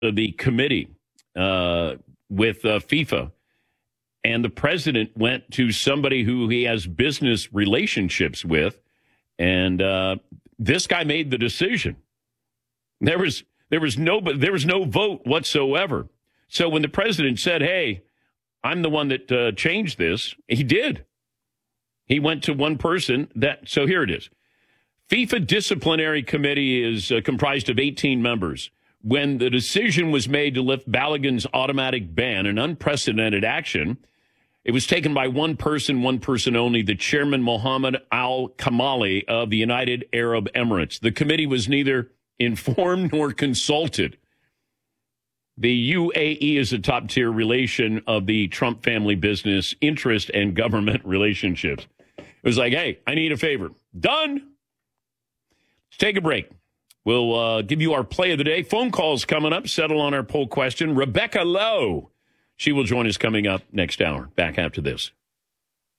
the committee with FIFA, and the president went to somebody who he has business relationships with, and this guy made the decision. There was no vote whatsoever. So when the president said, "Hey, I'm the one that changed this," he did. He went to one person. So here it is. FIFA Disciplinary Committee is comprised of 18 members. When the decision was made to lift Balogun's automatic ban, an unprecedented action, it was taken by one person only, the chairman, Mohammed Al-Kamali of the United Arab Emirates. The committee was neither informed nor consulted. The UAE is a top-tier relation of the Trump family business interest and government relationships. It was like, hey, I need a favor. Done. Let's take a break. We'll give you our play of the day. Phone calls coming up. Settle on our poll question. Rebecca Lowe. She will join us coming up next hour. Back after this.